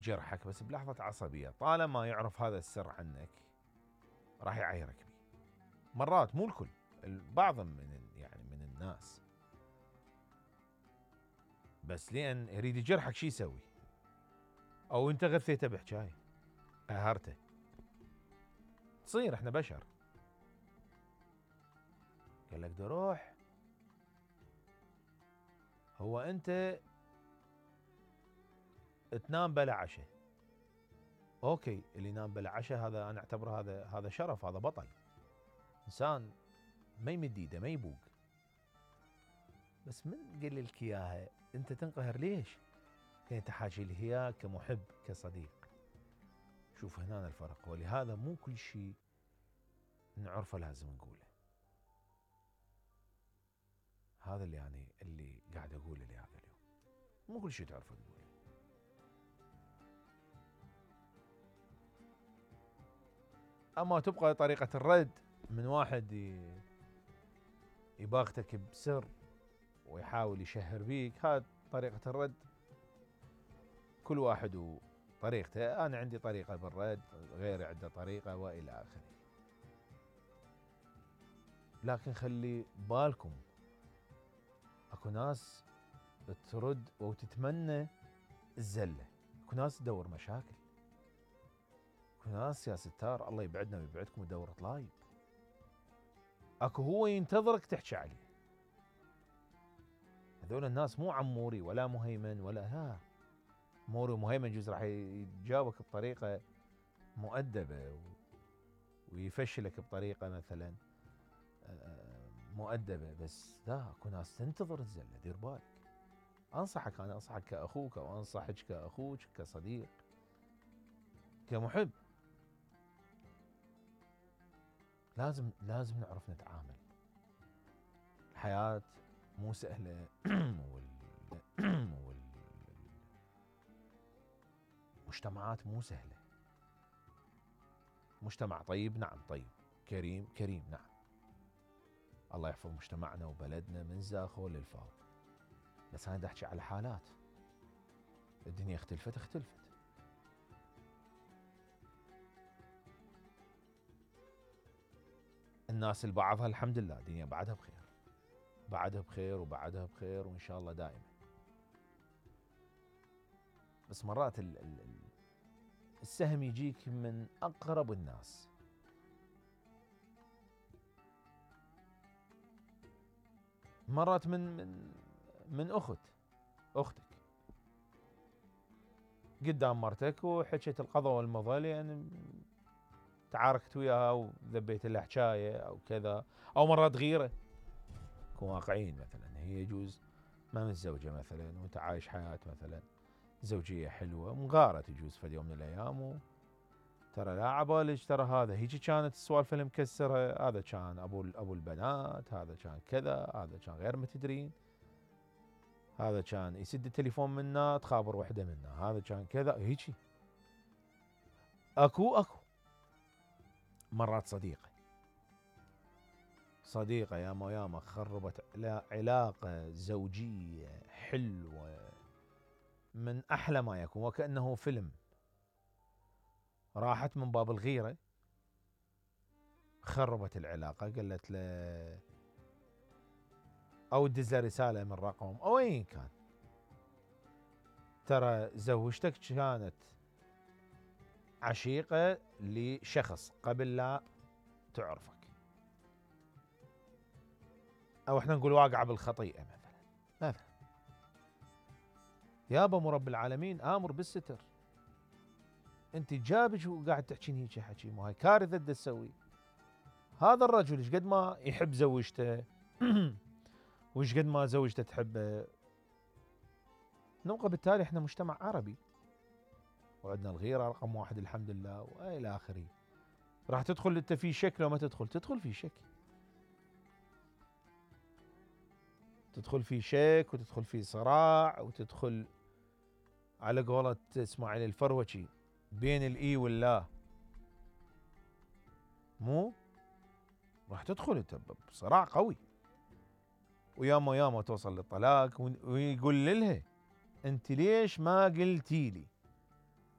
جرحك بس بلحظة عصبية، طالما يعرف هذا السر عنك راح يعايرك بيه. مرات مو الكل، البعض من الناس، بس لأن يريد يجرحك شي يسوي؟ أو أنت غثيته بحجاية، قهرته. تصير، احنا بشر. قال لك روح، هو أنت تنام بلا عشاء، اوكي، اللي ينام بلا عشاء هذا انا اعتبره هذا شرف، هذا بطل، انسان ما يمد ايده، ما يبوق. بس من قال لك اياها انت تنقهر ليش؟ انت حاجي لي هي كمحب كصديق. شوف هنا الفرق، ولهذا مو كل شيء نعرفه لازم نقوله. هذا اللي قاعد اقوله لهذا اليوم، مو كل شيء تعرفه تقوله. اما تبقى طريقة الرد من واحد يباغتك بسر ويحاول يشهر بيك، هذا طريقة الرد. كل واحد وطريقته، أنا عندي طريقة بالرد، غيري عنده طريقة، وإلى آخره. لكن خلي بالكم، أكو ناس ترد وتتمنى الزلة، أكو ناس تدور مشاكل، أكو ناس يا ستار الله يبعدنا ويبعدكم تدور طلايب. أكو هو ينتظرك تحكي عليه. هذول الناس مو عموري ولا مهيمن ولا ها. موري ومهيمن جزء راح يجاوبك بطريقة مؤدبة ويفشلك بطريقة مثلا مؤدبة، بس لا، اكو ناس تنتظر الزلة. دير بالك، انصحك، انا انصحك كاخوك، او انصحك كاخوك، كصديق، كمحب. لازم نعرف نتعامل. الحياة مو سهلة والمجتمعات مو سهلة. مجتمع طيب، نعم طيب، كريم نعم، الله يحفظ مجتمعنا وبلدنا من زاخو للفاو. بس انا دا احكي على حالات، الدنيا اختلفت. الناس البعضها الحمد لله الدنيا بعدها بخير وان شاء الله دائما. بس مرات السهم يجيك من اقرب الناس. مرات من اختك قدام مرتك، وحكيت القضاء والمضى، يعني تعاركت وياها وذبيت لها حكايه او كذا. او مرات غيره، نكون واقعيين، مثلا هي يجوز ما متزوجه مثلا، وانت عايش حياه مثلا زوجيه حلوه، مغاره تجوز في يوم من الايام، ترى لا عبالج، ترى هذا هيجي كانت السوالف المكسره، هذا كان ابو البنات، هذا كان كذا، هذا كان غير متدرين، هذا كان يسد التليفون منا تخابر وحده منا، هذا كان كذا، هيجي. اكو مرات صديقة ياما خربت علاقة زوجية حلوة من أحلى ما يكون، وكأنه فيلم. راحت من باب الغيرة، خربت العلاقة، قالت له أو تدز له رسالة من رقم أو أين كان، ترى زوجتك كانت عشيقة لشخص قبل لا تعرفك، أو احنا نقول واقعة بالخطيئة مثلا. يابا مو رب العالمين آمر بالستر، انت جابج وقاعد تحكين هيك حكي، مو هاي كارثه تسوي. هذا الرجل ايش قد ما يحب زوجته وايش قد ما زوجته تحبه. نبقى بالتالي احنا مجتمع عربي، وعندنا الغيره رقم واحد الحمد لله، والى اخره. راح تدخل انت في شك، لو ما تدخل في شك، تدخل في شك، وتدخل في صراع، وتدخل على قولة اسماعيل الفروشي بين الاي واللا. مو راح تدخل انت بصراع قوي، وياما توصل للطلاق، ويقول لها انت ليش ما قلتي لي؟